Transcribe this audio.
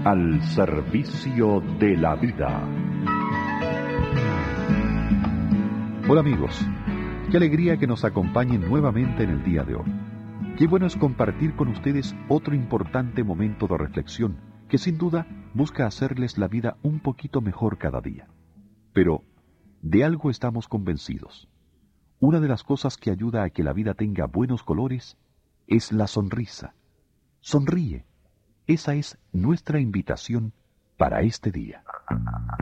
al servicio de la vida. Hola amigos, qué alegría que nos acompañen nuevamente en el día de hoy. Qué bueno es compartir con ustedes otro importante momento de reflexión que sin duda busca hacerles la vida un poquito mejor cada día. Pero de algo estamos convencidos. Una de las cosas que ayuda a que la vida tenga buenos colores es la sonrisa. Sonríe. Esa es nuestra invitación para este día.